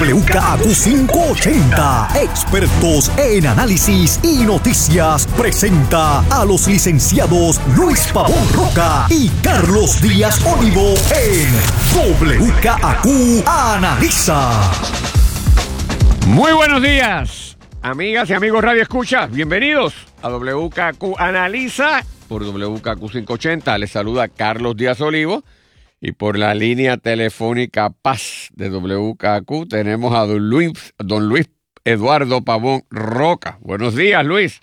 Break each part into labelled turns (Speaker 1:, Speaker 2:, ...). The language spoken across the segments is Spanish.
Speaker 1: WKAQ 580, expertos en análisis y noticias, presenta a los licenciados Luis Pavón Roca y Carlos Díaz Olivo en WKAQ Analiza.
Speaker 2: Muy buenos días, amigas y amigos Radio Escucha. Bienvenidos a WKAQ Analiza por WKAQ 580. Les saluda Carlos Díaz Olivo. Y por la línea telefónica Paz de WKAQ tenemos a don Luis Eduardo Pavón Roca. Buenos días, Luis.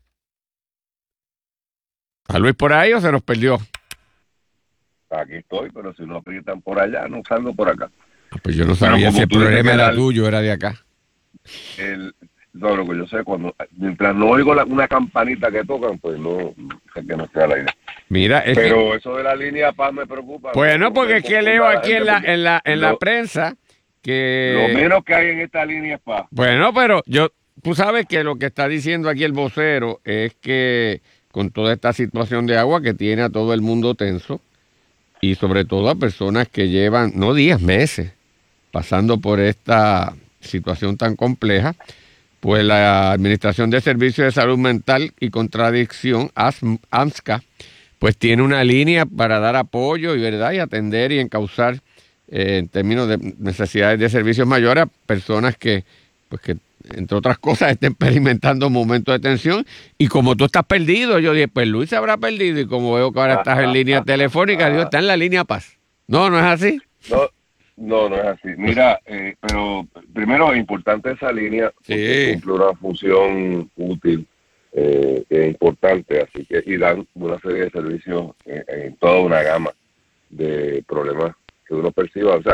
Speaker 2: ¿Está Luis por ahí o se nos perdió?
Speaker 3: Aquí estoy, pero si no aprietan por allá, no salgo por acá.
Speaker 2: Pues yo no sabía si el problema era tuyo o era de acá.
Speaker 3: No, lo que yo sé, mientras no oigo una campanita que tocan, pues no sé que no esté al aire.
Speaker 2: Mira,
Speaker 3: pero eso de la línea Paz me preocupa.
Speaker 2: Bueno, porque es que leo aquí en la prensa que...
Speaker 3: Lo menos que hay en esta línea es Paz.
Speaker 2: Bueno, pero tú sabes que lo que está diciendo aquí el vocero es que con toda esta situación de agua que tiene a todo el mundo tenso y sobre todo a personas que llevan, no días, meses, pasando por esta situación tan compleja, pues la Administración de Servicios de Salud Mental y Contradicción, AMSCA, pues tiene una línea para dar apoyo y atender y encauzar en términos de necesidades de servicios mayores a personas que entre otras cosas estén experimentando momentos de tensión. Y como tú estás perdido, yo dije, pues Luis se habrá perdido, y como veo que ahora estás en línea telefónica, digo, está en la línea Paz. ¿No es así?
Speaker 3: No es así. Mira, pero primero es importante esa línea, porque cumple una función útil, que es importante, así que, y dan una serie de servicios en toda una gama de problemas que uno perciba. O sea,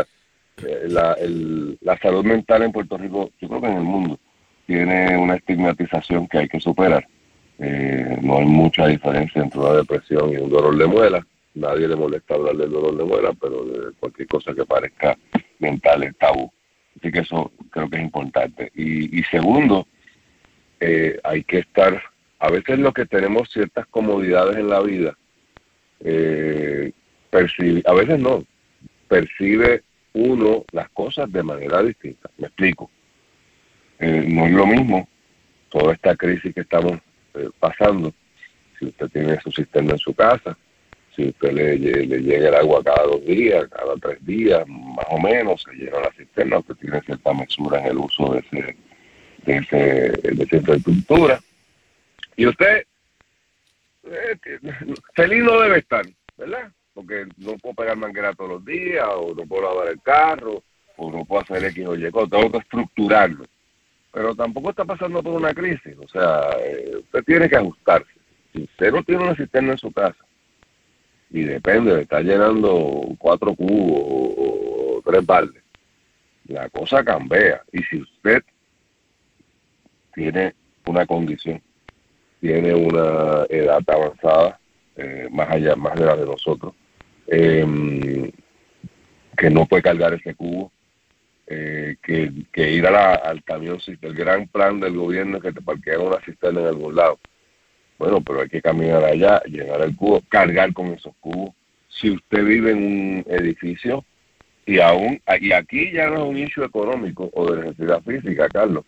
Speaker 3: la salud mental en Puerto Rico, yo creo que en el mundo, tiene una estigmatización que hay que superar. No hay mucha diferencia entre una depresión y un dolor de muela. Nadie le molesta hablar del dolor de muela, pero de cualquier cosa que parezca mental es tabú. Así que eso creo que es importante. Y segundo, hay que estar, a veces los que tenemos ciertas comodidades en la vida, a veces no, percibe uno las cosas de manera distinta. Me explico. No es lo mismo toda esta crisis que estamos pasando, si usted tiene su cisterna en su casa, si usted le llega el agua cada 2 días, cada 3 días, más o menos, se llena la cisterna, usted tiene cierta mesura en el uso de esa infraestructura. Y usted, feliz no debe estar, ¿verdad? Porque no puedo pegar manguera todos los días, o no puedo lavar el carro, o no puedo hacer X o Y, tengo que estructurarlo. Pero tampoco está pasando por una crisis, o sea, usted tiene que ajustarse. Si usted no tiene una cisterna en su casa, y depende de estar llenando 4 cubos o 3 baldes, la cosa cambia. Y si usted tiene una condición, tiene una edad avanzada, más de la de nosotros, que no puede cargar ese cubo, que ir al camión, el gran plan del gobierno es que te parqueen una cisterna en algún lado. Bueno, pero hay que caminar allá, llenar el cubo, cargar con esos cubos. Si usted vive en un edificio, y aquí ya no es un issue económico o de necesidad física, Carlos.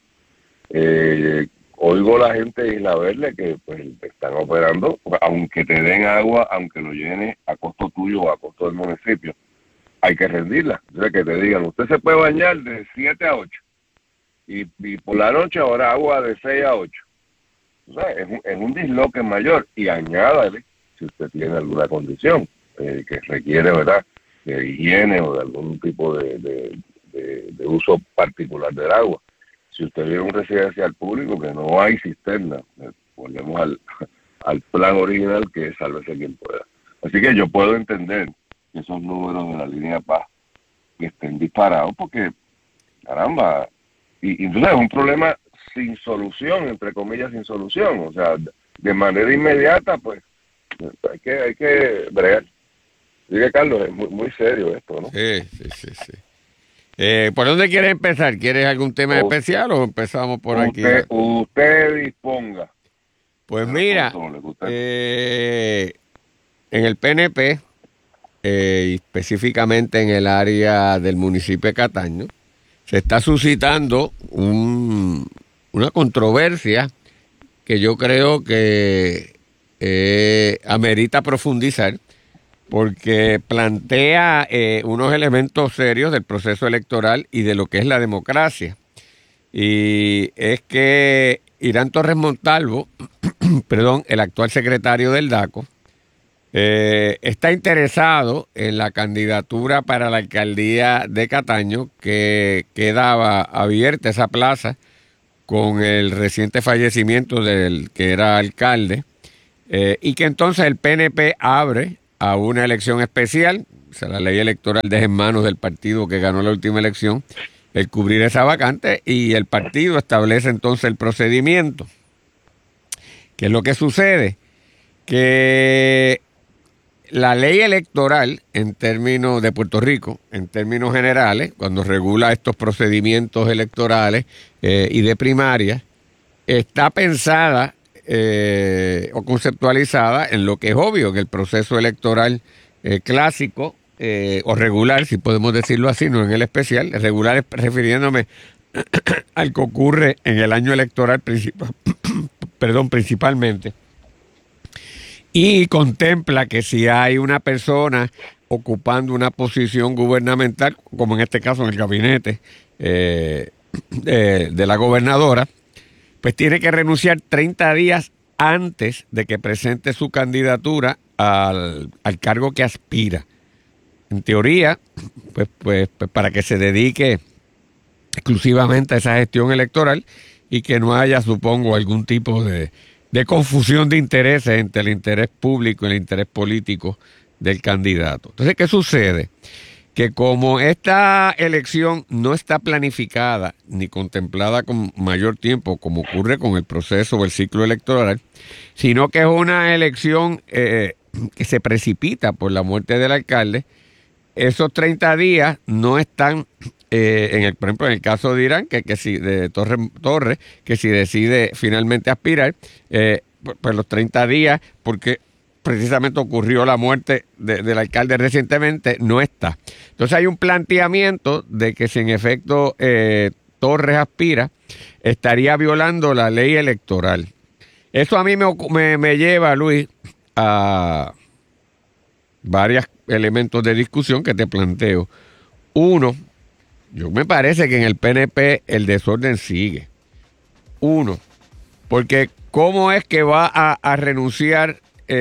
Speaker 3: Oigo la gente de Isla Verde que pues están operando, aunque te den agua, aunque lo llene a costo tuyo o a costo del municipio, hay que rendirla. O sea, que te digan, usted se puede bañar de 7 a 8, y por la noche ahora agua de 6 a 8. O sea, es un disloque mayor, y añádale, si usted tiene alguna condición que requiere, ¿verdad?, de higiene o de algún tipo de uso particular del agua. Si usted vive en un residencial público que no hay cisterna, volvemos al plan original, que es sálvese quien pueda. Así que yo puedo entender que esos números de la línea Paz que estén disparados, porque, caramba, y entonces es un problema sin solución, entre comillas, sin solución. O sea, de manera inmediata, pues, hay que bregar. Dice Carlos, es muy serio esto, ¿no?
Speaker 2: Sí. ¿Por dónde quieres empezar? ¿Quieres algún tema especial o empezamos por aquí?
Speaker 3: Usted disponga.
Speaker 2: Pues mira, en el PNP, específicamente en el área del municipio de Cataño, se está suscitando una controversia que yo creo que amerita profundizar, porque plantea unos elementos serios del proceso electoral y de lo que es la democracia. Y es que Irán Torres Montalvo, el actual secretario del DACO, está interesado en la candidatura para la alcaldía de Cataño, que quedaba abierta esa plaza con el reciente fallecimiento del que era alcalde, y que entonces el PNP abre a una elección especial. O sea, la ley electoral deja en manos del partido que ganó la última elección el cubrir esa vacante, y el partido establece entonces el procedimiento. ¿Qué es lo que sucede? Que la ley electoral en términos de Puerto Rico, en términos generales, cuando regula estos procedimientos electorales y de primaria, está pensada o conceptualizada en lo que es obvio, que el proceso electoral clásico o regular, si podemos decirlo así, no en el especial, regular es refiriéndome al que ocurre en el año electoral principalmente, y contempla que si hay una persona ocupando una posición gubernamental, como en este caso en el gabinete de la gobernadora, pues tiene que renunciar 30 días antes de que presente su candidatura al cargo que aspira. En teoría, pues para que se dedique exclusivamente a esa gestión electoral y que no haya, supongo, algún tipo de confusión de intereses entre el interés público y el interés político del candidato. Entonces, ¿qué sucede? Que como esta elección no está planificada ni contemplada con mayor tiempo, como ocurre con el proceso o el ciclo electoral, sino que es una elección que se precipita por la muerte del alcalde, esos 30 días no están, por ejemplo, en el caso de Irán, que si de Torres, que si decide finalmente aspirar, pues los 30 días, porque precisamente ocurrió la muerte del alcalde recientemente, no está. Entonces hay un planteamiento de que si en efecto Torres aspira, estaría violando la ley electoral. Eso a mí me lleva, Luis, a varios elementos de discusión que te planteo. Uno, yo me parece que en el PNP el desorden sigue. Uno, porque ¿cómo es que va a renunciar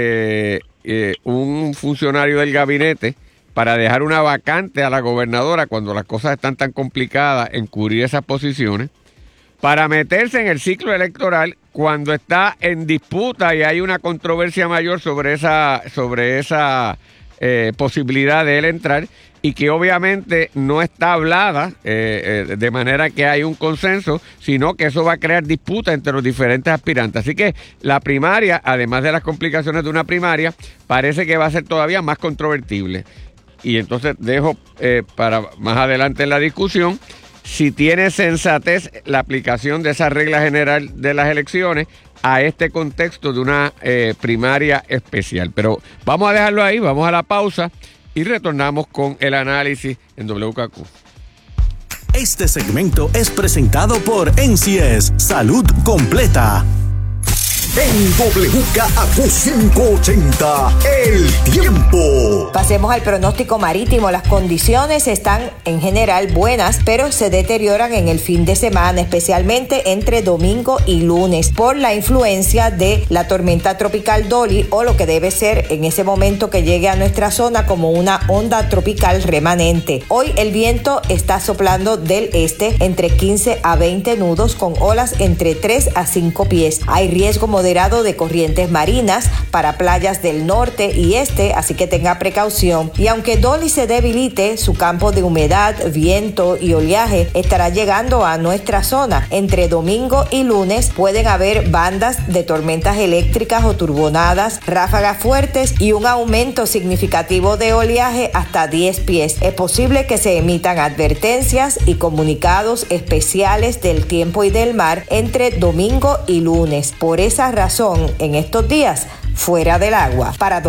Speaker 2: un funcionario del gabinete para dejar una vacante a la gobernadora cuando las cosas están tan complicadas en cubrir esas posiciones, para meterse en el ciclo electoral cuando está en disputa y hay una controversia mayor sobre esa posibilidad de él entrar, y que obviamente no está hablada de manera que hay un consenso, sino que eso va a crear disputa entre los diferentes aspirantes? Así que la primaria, además de las complicaciones de una primaria, parece que va a ser todavía más controvertible. Y entonces dejo para más adelante en la discusión si tiene sensatez la aplicación de esa regla general de las elecciones a este contexto de una primaria especial. Pero vamos a dejarlo ahí, vamos a la pausa y retornamos con el análisis en WKQ.
Speaker 1: Este segmento es presentado por NCS Salud Completa. En WKQ 580, el tiempo.
Speaker 4: Pasemos al pronóstico marítimo. Las condiciones están en general buenas, pero se deterioran en el fin de semana, especialmente entre domingo y lunes, por la influencia de la tormenta tropical Dolly, o lo que debe ser en ese momento que llegue a nuestra zona como una onda tropical remanente. Hoy el viento está soplando del este entre 15 a 20 nudos, con olas entre 3 a 5 pies. Hay riesgo moderado de corrientes marinas para playas del norte y este, así que tenga precaución. Y aunque Dolly se debilite, su campo de humedad, viento y oleaje estará llegando a nuestra zona. Entre domingo y lunes pueden haber bandas de tormentas eléctricas o turbonadas, ráfagas fuertes y un aumento significativo de oleaje hasta 10 pies. Es posible que se emitan advertencias y comunicados especiales del tiempo y del mar entre domingo y lunes. Por esa razón, en estos días, fuera del agua. Para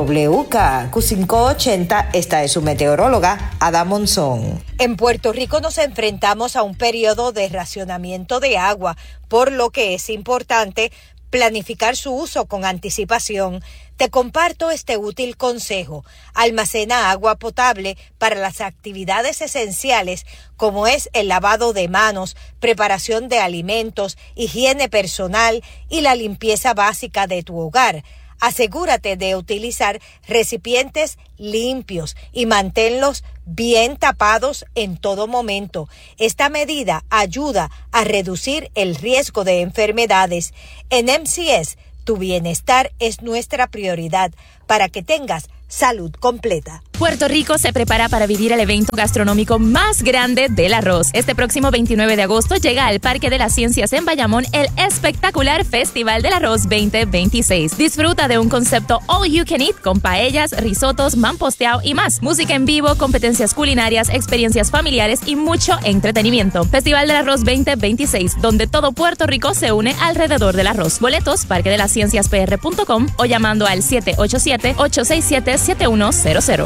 Speaker 4: WKQ580, esta es su meteoróloga, Ada Monzón. En Puerto Rico nos enfrentamos a un periodo de racionamiento de agua, por lo que es importante planificar su uso con anticipación. Te comparto este útil consejo. Almacena agua potable para las actividades esenciales como es el lavado de manos, preparación de alimentos, higiene personal y la limpieza básica de tu hogar. Asegúrate de utilizar recipientes limpios y manténlos bien tapados en todo momento. Esta medida ayuda a reducir el riesgo de enfermedades. En MCS, tu bienestar es nuestra prioridad para que tengas salud completa.
Speaker 5: Puerto Rico se prepara para vivir el evento gastronómico más grande del arroz. Este próximo 29 de agosto llega al Parque de las Ciencias en Bayamón el espectacular Festival del Arroz 2026. Disfruta de un concepto all you can eat con paellas, risotos, mamposteado y más. Música en vivo, competencias culinarias, experiencias familiares y mucho entretenimiento. Festival del Arroz 2026, donde todo Puerto Rico se une alrededor del arroz. Boletos, parquedelascienciaspr.com o llamando al 787-867-7100.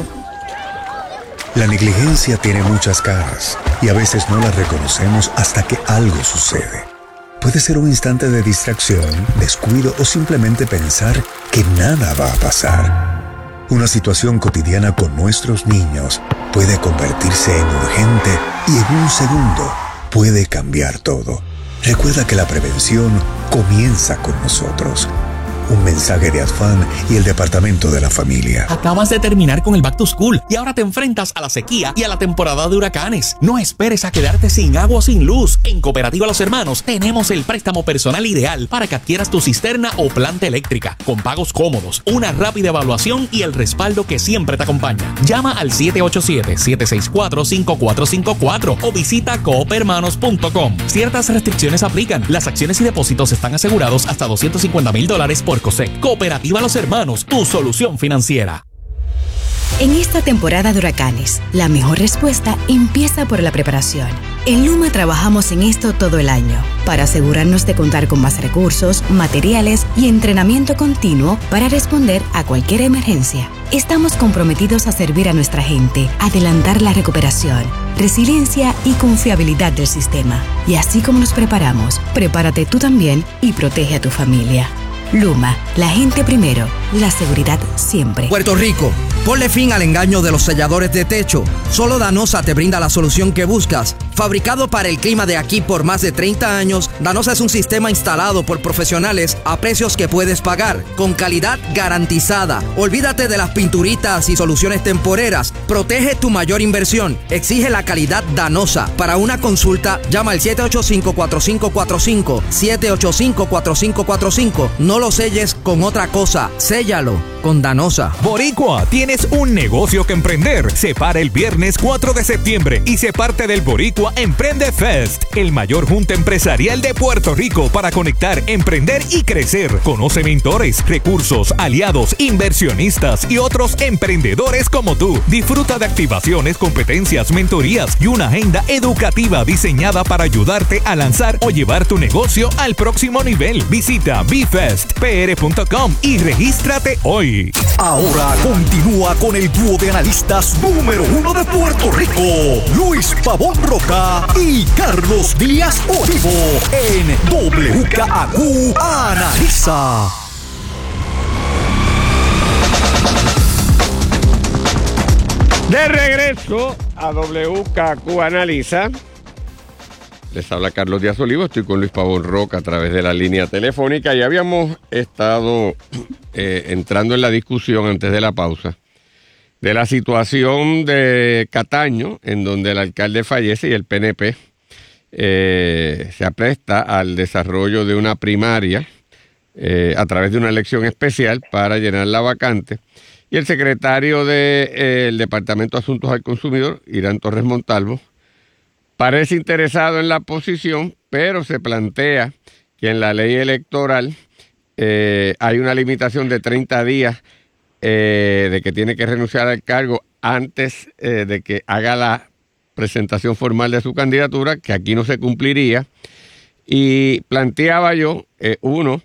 Speaker 1: La negligencia tiene muchas caras y a veces no la reconocemos hasta que algo sucede. Puede ser un instante de distracción, descuido o simplemente pensar que nada va a pasar. Una situación cotidiana con nuestros niños puede convertirse en urgente y en un segundo puede cambiar todo. Recuerda que la prevención comienza con nosotros. Un mensaje de ADFAN y el Departamento de la Familia.
Speaker 6: Acabas de terminar con el Back to School y ahora te enfrentas a la sequía y a la temporada de huracanes. No esperes a quedarte sin agua o sin luz. En Cooperativa Los Hermanos tenemos el préstamo personal ideal para que adquieras tu cisterna o planta eléctrica, con pagos cómodos, una rápida evaluación y el respaldo que siempre te acompaña. Llama al 787-764-5454 o visita coopermanos.com. Ciertas restricciones aplican. Las acciones y depósitos están asegurados hasta $250,000 por COSEC. Cooperativa Los Hermanos, tu solución financiera.
Speaker 7: En esta temporada de huracanes, la mejor respuesta empieza por la preparación. En Luma trabajamos en esto todo el año, para asegurarnos de contar con más recursos, materiales y entrenamiento continuo para responder a cualquier emergencia. Estamos comprometidos a servir a nuestra gente, adelantar la recuperación, resiliencia y confiabilidad del sistema. Y así como nos preparamos, prepárate tú también y protege a tu familia. Luma, la gente primero, la seguridad siempre.
Speaker 8: Puerto Rico, ponle fin al engaño de los selladores de techo. Solo Danosa te brinda la solución que buscas. Fabricado para el clima de aquí por más de 30 años, Danosa es un sistema instalado por profesionales a precios que puedes pagar, con calidad garantizada. Olvídate de las pinturitas y soluciones temporeras. Protege tu mayor inversión. Exige la calidad Danosa. Para una consulta, llama al 785-4545, 785-4545. No lo selles con otra cosa, séllalo con Danosa.
Speaker 9: Boricua, tienes un negocio que emprender. Se para el viernes 4 de septiembre y se parte del Boricua Emprende Fest, el mayor junta empresarial de Puerto Rico para conectar, emprender y crecer. Conoce mentores, recursos, aliados, inversionistas y otros emprendedores como tú. Disfruta de activaciones, competencias, mentorías y una agenda educativa diseñada para ayudarte a lanzar o llevar tu negocio al próximo nivel. Visita bfestpr.com y regístrate hoy.
Speaker 1: Ahora continúa con el dúo de analistas número 1 de Puerto Rico, Luis Pavón Roca y Carlos Díaz Olivo, en WKAQ Analiza.
Speaker 2: De regreso a WKQ Analiza. Les habla Carlos Díaz Olivo, estoy con Luis Pavón Roca a través de la línea telefónica y habíamos estado entrando en la discusión antes de la pausa de la situación de Cataño, en donde el alcalde fallece y el PNP se apresta al desarrollo de una primaria a través de una elección especial para llenar la vacante. Y el secretario del Departamento de Asuntos al Consumidor, Irán Torres Montalvo, parece interesado en la posición, pero se plantea que en la ley electoral hay una limitación de 30 días de que tiene que renunciar al cargo antes de que haga la presentación formal de su candidatura, que aquí no se cumpliría. Y planteaba yo,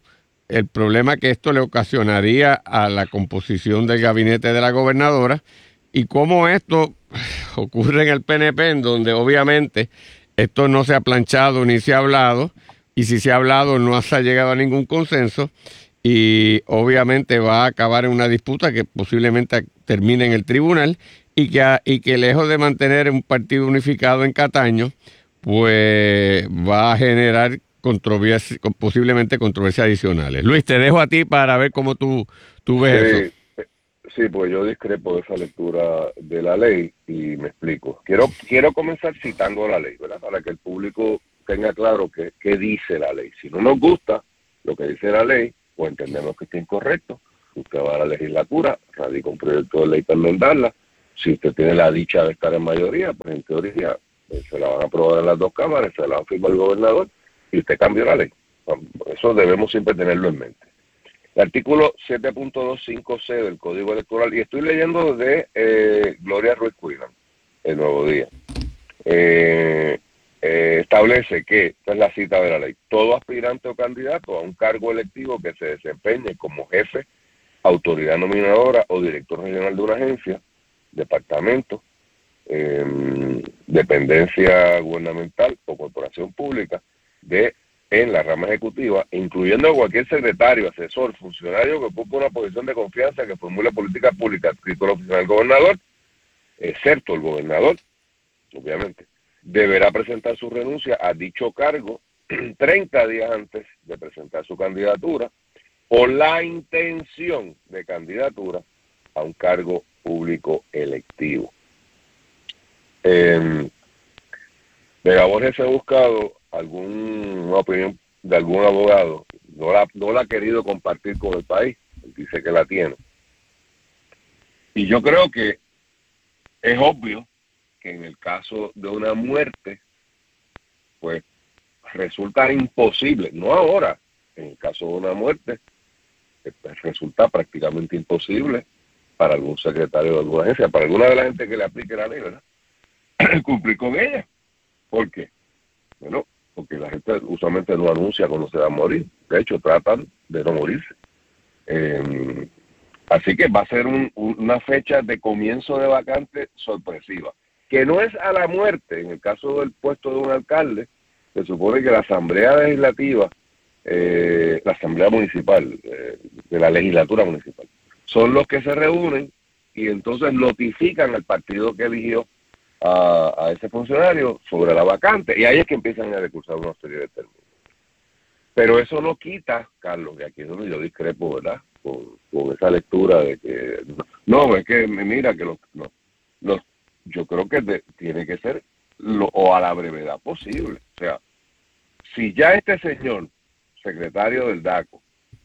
Speaker 2: el problema que esto le ocasionaría a la composición del gabinete de la gobernadora y cómo esto ocurre en el PNP, en donde obviamente esto no se ha planchado ni se ha hablado, y si se ha hablado no se ha llegado a ningún consenso, y obviamente va a acabar en una disputa que posiblemente termine en el tribunal, y que lejos de mantener un partido unificado en Cataño, pues va a generar posiblemente controversias adicionales. Luis, te dejo a ti para ver cómo tú ves eso.
Speaker 3: Sí, pues yo discrepo de esa lectura de la ley y me explico. Quiero comenzar citando la ley, ¿verdad? Para que el público tenga claro qué dice la ley. Si no nos gusta lo que dice la ley, o entendemos que está incorrecto, usted va a la legislatura, radica un proyecto de ley para enmendarla. Si usted tiene la dicha de estar en mayoría, pues en teoría se la van a aprobar en las dos cámaras, se la va a firmar el gobernador y usted cambió la ley. Eso debemos siempre tenerlo en mente. El artículo 7.25c del Código Electoral, y estoy leyendo de Gloria Ruiz Cuilan, El Nuevo Día, establece que, esta es la cita de la ley, todo aspirante o candidato a un cargo electivo que se desempeñe como jefe, autoridad nominadora o director regional de una agencia, departamento, dependencia gubernamental o corporación pública en la rama ejecutiva, incluyendo a cualquier secretario, asesor, funcionario que ocupe una posición de confianza que formule políticas públicas adscrito a la oficina del gobernador, excepto el gobernador, obviamente, deberá presentar su renuncia a dicho cargo 30 días antes de presentar su candidatura o la intención de candidatura a un cargo público electivo. De Borges se ha buscado alguna opinión de algún abogado, no la ha querido compartir con el país, él dice que la tiene. Y yo creo que es obvio que en el caso de una muerte, pues resulta imposible, no ahora, en el caso de una muerte, pues, resulta prácticamente imposible para algún secretario de alguna agencia, para alguna de la gente que le aplique la ley, ¿verdad? Cumplir con ella. ¿Por qué? Bueno, porque la gente usualmente no anuncia cuando se va a morir. De hecho, tratan de no morirse. Así que va a ser una fecha de comienzo de vacante sorpresiva. Que no es a la muerte. En el caso del puesto de un alcalde, se supone que la Asamblea Legislativa, la Asamblea Municipal, de la Legislatura Municipal, son los que se reúnen y entonces notifican al partido que eligió a ese funcionario sobre la vacante, y ahí es que empiezan a recursar una serie de términos. Pero eso no quita, Carlos, que aquí es donde yo discrepo, ¿verdad? Con esa lectura de que no, es que mira que yo creo que tiene que ser o a la brevedad posible. O sea, si ya este señor, secretario del DACO,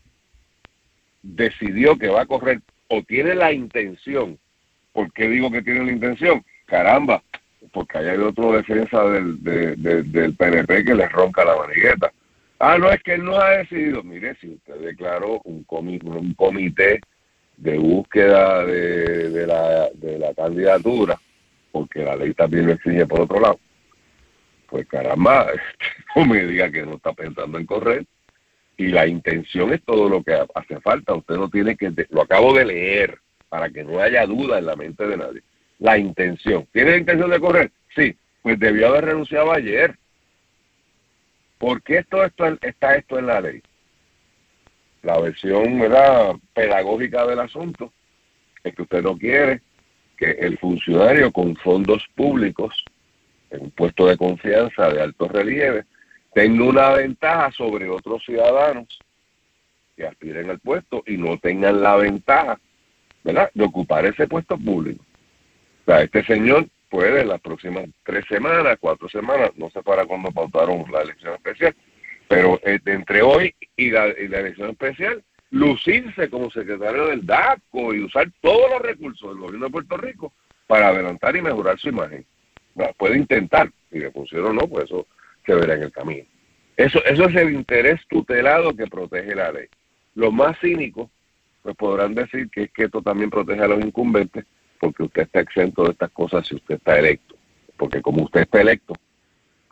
Speaker 3: decidió que va a correr o tiene la intención, ¿por qué digo que tiene la intención? Caramba, porque hay otro defensa del PNP que le ronca la manigueta. No, es que él no ha decidido. Mire, si usted declaró un comité de búsqueda de la candidatura, porque la ley también lo exige por otro lado, pues caramba, no me diga que no está pensando en correr, y la intención es todo lo que hace falta. Usted no tiene que, lo acabo de leer, para que no haya duda en la mente de nadie. La intención. ¿Tiene la intención de correr? Sí, pues debió haber renunciado ayer. ¿Por qué está esto en la ley? La versión, ¿verdad?, pedagógica del asunto es que usted no quiere que el funcionario con fondos públicos, en un puesto de confianza de alto relieve, tenga una ventaja sobre otros ciudadanos que aspiren al puesto y no tengan la ventaja, ¿verdad?, de ocupar ese puesto público. O sea, este señor puede en las próximas 3 semanas, 4 semanas, no sé para cuándo pautaron la elección especial, pero entre hoy y la elección especial, lucirse como secretario del DACO y usar todos los recursos del gobierno de Puerto Rico para adelantar y mejorar su imagen. Puede intentar, si le funciona o no, pues eso se verá en el camino. Eso es el interés tutelado que protege la ley. Los más cínicos pues podrán decir que es que esto también protege a los incumbentes, porque usted está exento de estas cosas si usted está electo. Porque como usted está electo,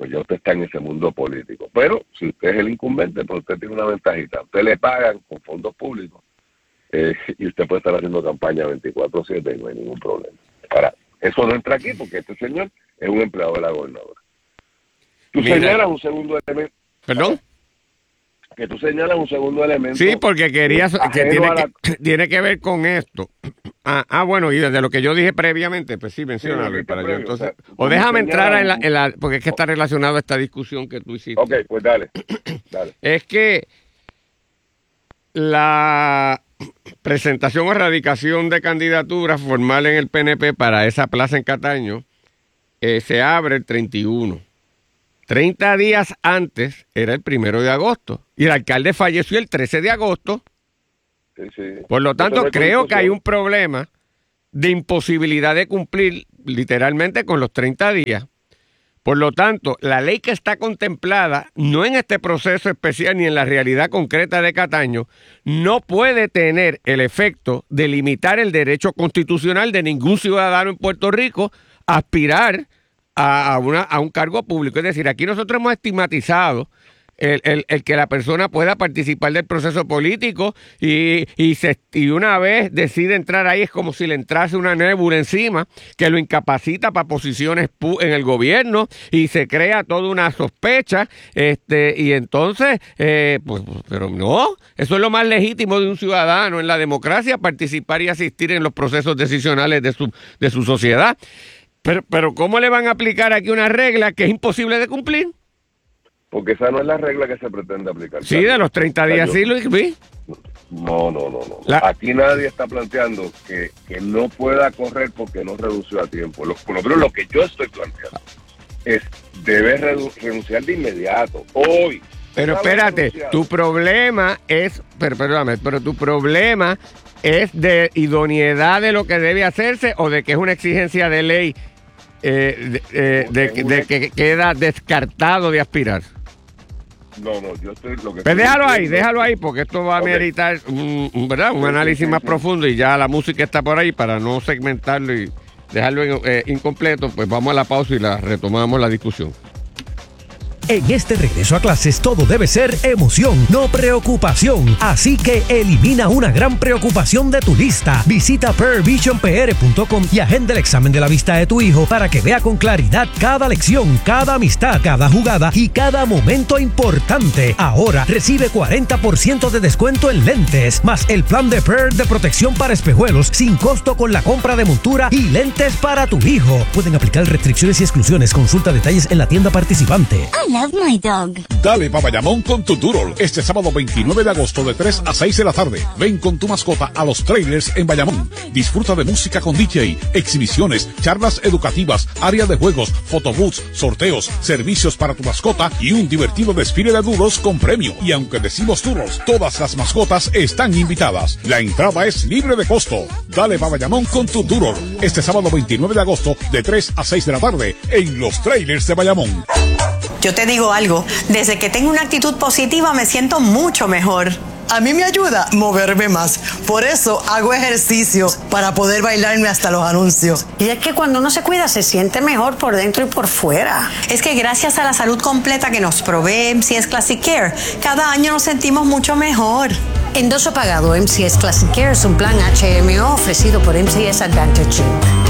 Speaker 3: pues ya usted está en ese mundo político. Pero si usted es el incumbente, pues usted tiene una ventajita. Usted le pagan con fondos públicos y usted puede estar haciendo campaña 24/7 y no hay ningún problema. Ahora, eso no entra aquí porque este señor es un empleado de la gobernadora. Tú señalas un segundo elemento.
Speaker 2: ¿Perdón?
Speaker 3: Que tú señalas un segundo elemento.
Speaker 2: Sí, porque querías que tiene que ver con esto. Bueno, y desde lo que yo dije previamente, pues sí, menciónalo. Sí, para yo, entonces, o déjame entrar en la porque es que está relacionado a esta discusión que tú hiciste.
Speaker 3: Ok, pues dale.
Speaker 2: Es que la presentación o erradicación de candidatura formal en el PNP para esa plaza en Cataño se abre el 31. 30 días antes era el 1 de agosto y el alcalde falleció el 13 de agosto.
Speaker 3: Sí.
Speaker 2: Por lo tanto, creo que hay un problema de imposibilidad de cumplir literalmente con los 30 días. Por lo tanto, la ley que está contemplada, no en este proceso especial ni en la realidad concreta de Cataño, no puede tener el efecto de limitar el derecho constitucional de ningún ciudadano en Puerto Rico a aspirar a un cargo público. Es decir, aquí nosotros hemos estigmatizado el que la persona pueda participar del proceso político y una vez decide entrar ahí es como si le entrase una nébula encima que lo incapacita para posiciones en el gobierno y se crea toda una sospecha y entonces pues, pero no, eso es lo más legítimo de un ciudadano en la democracia, participar y asistir en los procesos decisionales de su sociedad. Pero ¿cómo le van a aplicar aquí una regla que es imposible de cumplir?
Speaker 3: Porque esa no es la regla que se pretende aplicar.
Speaker 2: Sí, de los 30 días, sí, Luis.
Speaker 3: No. Aquí nadie está planteando que no pueda correr porque no renunció a tiempo. Lo que yo estoy planteando es debe renunciar de inmediato, hoy.
Speaker 2: Pero espérate, tu problema es, pero tu problema es de idoneidad de lo que debe hacerse o de que es una exigencia de ley de que queda descartado de aspirar.
Speaker 3: No, yo estoy lo que.
Speaker 2: Pues déjalo ahí, porque esto va a meritar un análisis más profundo y ya la música está por ahí para no segmentarlo y dejarlo incompleto. Pues vamos a la pausa y retomamos la discusión.
Speaker 10: En este regreso a clases todo debe ser emoción, no preocupación. Así que elimina una gran preocupación de tu lista. Visita pearvisionpr.com y agenda el examen de la vista de tu hijo para que vea con claridad cada lección, cada amistad, cada jugada y cada momento importante. Ahora recibe 40% de descuento en lentes, más el plan de Pear de protección para espejuelos sin costo con la compra de montura y lentes para tu hijo. Pueden aplicar restricciones y exclusiones. Consulta detalles en la tienda participante.
Speaker 11: I love my dog.
Speaker 12: Dale pa' Bayamón con tu Doodle. Este sábado 29 de agosto de 3 a 6 de la tarde. Ven con tu mascota a los trailers en Bayamón. Disfruta de música con DJ, exhibiciones, charlas educativas, área de juegos, photobooths, sorteos, servicios para tu mascota y un divertido desfile de doodles con premio. Y aunque decimos doodles, todas las mascotas están invitadas. La entrada es libre de costo. Dale pa' Bayamón con tu Doodle. Este sábado 29 de agosto de 3 a 6 de la tarde en los trailers de Bayamón.
Speaker 13: Yo te digo algo, desde que tengo una actitud positiva me siento mucho mejor. A mí me ayuda moverme más, por eso hago ejercicio para poder bailarme hasta los anuncios.
Speaker 14: Y es que cuando uno se cuida se siente mejor por dentro y por fuera.
Speaker 13: Es que gracias a la salud completa que nos provee MCS Classic Care, cada año nos sentimos mucho mejor.
Speaker 14: Endoso pagado MCS Classic Care es un plan HMO ofrecido por MCS Advantage.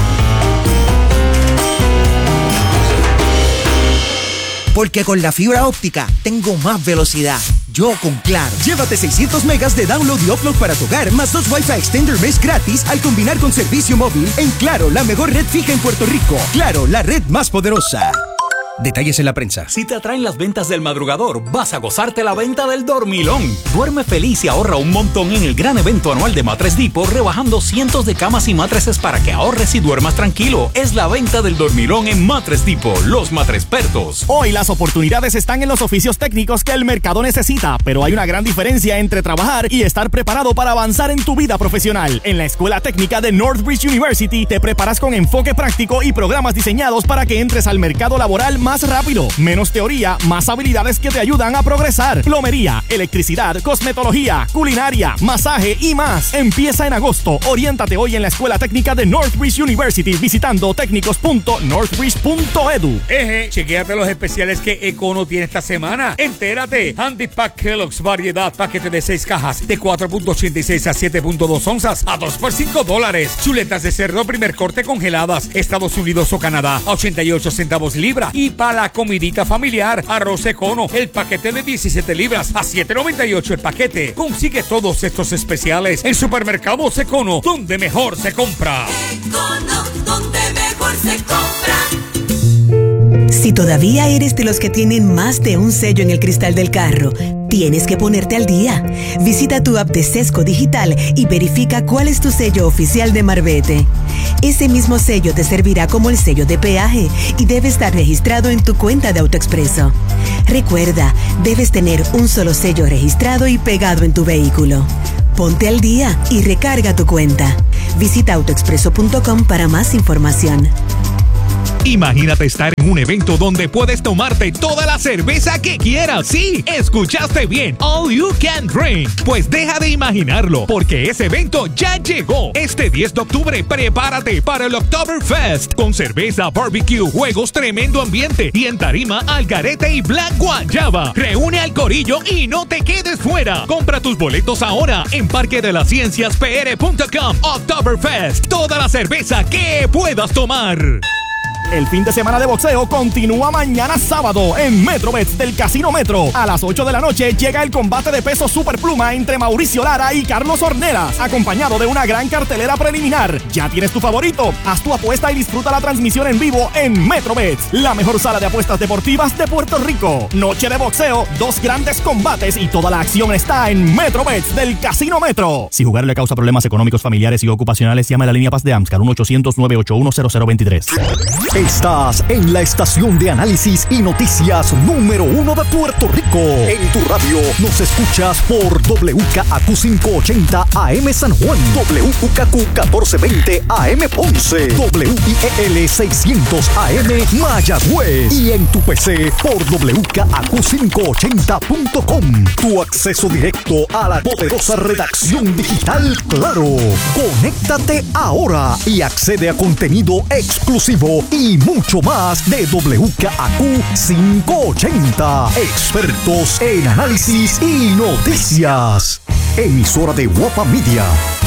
Speaker 15: Porque con la fibra óptica tengo más velocidad. Yo con Claro.
Speaker 16: Llévate 600 megas de download y upload para tu hogar, más 2 Wi-Fi Extender Mesh gratis al combinar con servicio móvil en Claro, la mejor red fija en Puerto Rico. Claro, la red más poderosa. Detalles en la prensa.
Speaker 6: Si te atraen las ventas del madrugador, vas a gozarte la venta del dormilón. Duerme feliz y ahorra un montón en el gran evento anual de Mattress Depot, rebajando cientos de camas y mattresses para que ahorres y duermas tranquilo. Es la venta del dormilón en Mattress Depot, los matrespertos.
Speaker 16: Hoy las oportunidades están en los oficios técnicos que el mercado necesita, pero hay una gran diferencia entre trabajar y estar preparado para avanzar en tu vida profesional. En la Escuela Técnica de Northbridge University te preparas con enfoque práctico y programas diseñados para que entres al mercado laboral más
Speaker 11: más rápido. Menos teoría, más habilidades que te ayudan a progresar. Plomería, electricidad, cosmetología, culinaria, masaje y más. Empieza en agosto. Oriéntate hoy en la Escuela Técnica de Northridge University visitando técnicos.northridge.edu.
Speaker 17: Chequéate los especiales que Econo tiene esta semana. Entérate. Handy Pack Kellogg's Variedad, paquete de 6 cajas de 4.86 a 7.2 onzas a 2 por $5. Chuletas de cerdo primer corte congeladas, Estados Unidos o Canadá, a 88 centavos libra. Y para la comidita familiar, arroz Econo, el paquete de 17 libras a 7.98 el paquete. Consigue todos estos especiales en Supermercados Econo, donde mejor se compra.
Speaker 18: Econo, donde mejor se compra.
Speaker 19: Si todavía eres de los que tienen más de un sello en el cristal del carro, tienes que ponerte al día. Visita tu app de Sesco Digital y verifica cuál es tu sello oficial de Marbete. Ese mismo sello te servirá como el sello de peaje y debe estar registrado en tu cuenta de AutoExpreso. Recuerda, debes tener un solo sello registrado y pegado en tu vehículo. Ponte al día y recarga tu cuenta. Visita autoexpreso.com para más información.
Speaker 9: Imagínate estar en un evento donde puedes tomarte toda la cerveza que quieras. Sí, escuchaste bien. All you can drink. Pues deja de imaginarlo, porque ese evento ya llegó. Este 10 de octubre, prepárate para el Oktoberfest. Con cerveza, barbecue, juegos, tremendo ambiente. Y en tarima, Algarete y Black Guayaba. Reúne al corillo y no te quedes fuera. Compra tus boletos ahora en parquedelascienciaspr.com. Oktoberfest. Toda la cerveza que puedas tomar.
Speaker 11: El fin de semana de boxeo continúa mañana sábado en Metrobets del Casino Metro. A las 8 de la noche llega el combate de peso superpluma entre Mauricio Lara y Carlos Ornelas, acompañado de una gran cartelera preliminar. ¿Ya tienes tu favorito? Haz tu apuesta y disfruta la transmisión en vivo en Metrobets, la mejor sala de apuestas deportivas de Puerto Rico. Noche de boxeo, 2 grandes combates y toda la acción está en Metrobets del Casino Metro. Si jugar le causa problemas económicos, familiares y ocupacionales, llama a la línea Paz de AMSCAR 1-800-981-0023.
Speaker 20: Estás en la estación de análisis y noticias número 1 de Puerto Rico. En tu radio nos escuchas por WKAQ 580 AM San Juan, WKQ 1420 AM Ponce, WIEL 600 AM Mayagüez y en tu PC por WKAQ580.com. Tu acceso directo a la poderosa redacción digital Claro. Conéctate ahora y accede a contenido exclusivo y mucho más de WKAQ 580. Expertos en análisis y noticias. Emisora de Guapa Media.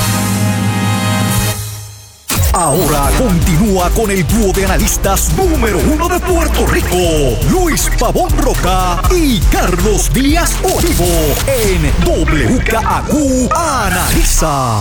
Speaker 20: Ahora continúa con el dúo de analistas número 1 de Puerto Rico, Luis Pavón Roca y Carlos Díaz Olivo, en WKAQ Analiza.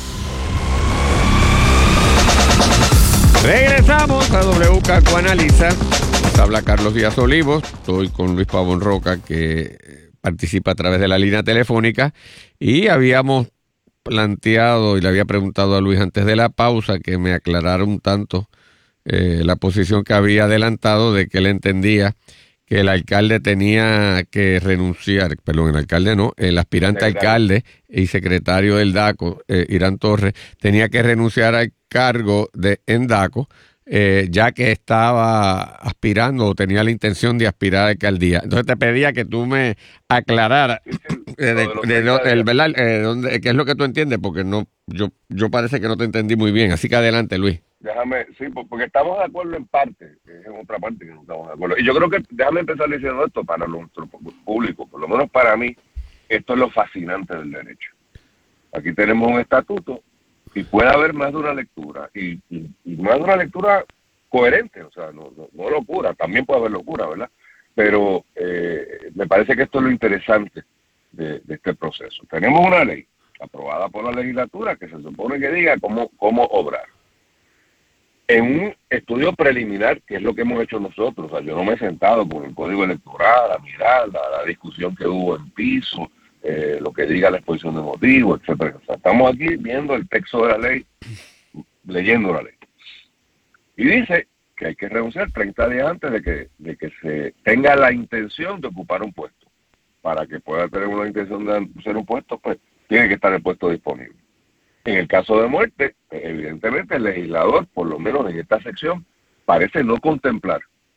Speaker 2: Regresamos a WKAQ Analiza. Nos habla Carlos Díaz Olivo. Estoy con Luis Pavón Roca, que participa a través de la línea telefónica. Y habíamos planteado y le había preguntado a Luis antes de la pausa que me aclarara un tanto la posición que había adelantado de que él entendía que el alcalde tenía que renunciar, perdón, el alcalde no, el aspirante alcalde y secretario del DACO, Irán Torres, tenía que renunciar al cargo de DACO, ya que estaba aspirando o tenía la intención de aspirar a la alcaldía. Entonces te pedía que tú me aclararas qué es lo que tú entiendes, porque no, yo parece que no te entendí muy bien. Así que adelante, Luis.
Speaker 3: Sí, porque estamos de acuerdo en parte, es en otra parte que no estamos de acuerdo. Y yo creo que, déjame empezar diciendo esto para nuestro público, por lo menos para mí, esto es lo fascinante del derecho. Aquí tenemos un estatuto y puede haber más de una lectura, y más de una lectura coherente, o sea, no locura, también puede haber locura, ¿verdad? Pero me parece que esto es lo interesante de este proceso. Tenemos una ley aprobada por la legislatura que se supone que diga cómo obrar. En un estudio preliminar, que es lo que hemos hecho nosotros, o sea, yo no me he sentado con el código electoral a mirar la discusión que hubo en piso, lo que diga la exposición de motivos, etcétera. O sea, estamos aquí viendo el texto de la ley, leyendo la ley. Y dice que hay que renunciar 30 días antes de que se tenga la intención de ocupar un puesto. Para que pueda tener una intención de ser un puesto, pues tiene que estar el puesto disponible. En el caso de muerte, evidentemente el legislador, por lo menos en esta sección, parece no contemplar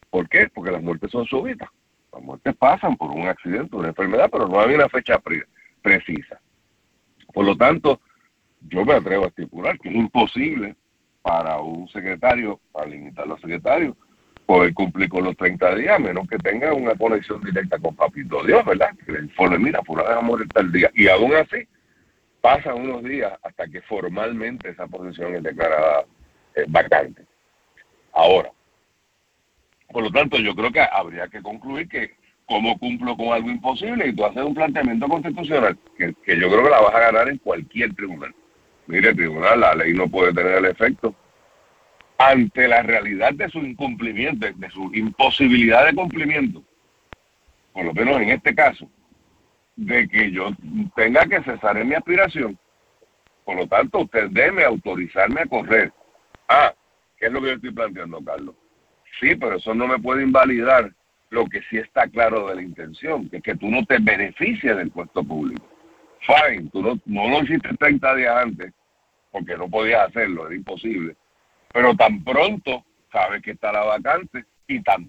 Speaker 3: ¿Por qué? Porque las muertes son súbitas. Las muertes pasan por un accidente, una enfermedad, pero no hay una fecha precisa. Por lo tanto, yo me atrevo a estipular que es imposible para un secretario, para limitar a los secretarios, poder cumplir con los 30 días, a menos que tenga una conexión directa con Papito Dios, ¿verdad? Que le informe, mira, por una vez a morir tal día. Y aún así, pasan unos días hasta que formalmente esa posición es declarada vacante. Ahora, por lo tanto, yo creo que habría que concluir que cómo cumplo con algo imposible, y tú haces un planteamiento constitucional que yo creo que la vas a ganar en cualquier tribunal. Mire, tribunal, la ley no puede tener el efecto ante la realidad de su incumplimiento, de su imposibilidad de cumplimiento, por lo menos en este caso, de que yo tenga que cesar en mi aspiración. Por lo tanto, usted debe autorizarme a correr. ¿Qué es lo que yo estoy planteando, Carlos? Sí, pero eso no me puede invalidar lo que sí está claro de la intención, que es que tú no te beneficias del puesto público. Fine, tú no lo hiciste 30 días antes, porque no podías hacerlo, era imposible. Pero tan pronto sabes que está la vacante y tan